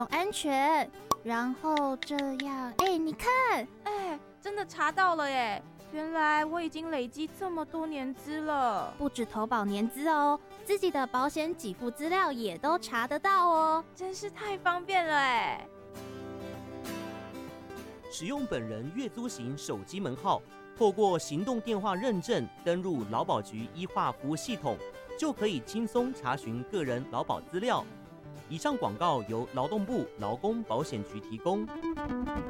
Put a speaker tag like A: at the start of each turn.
A: 安全，然后这样，你看，
B: 真的查到了耶！原来我已经累积这么多年资了，
A: 不止投保年资哦，自己的保险给付资料也都查得到哦，
B: 真是太方便了哎！
C: 使用本人月租型手机门号，透过行动电话认证登入劳保局医化服务系统，就可以轻松查询个人劳保资料。以上广告由劳动部劳工保险局提供。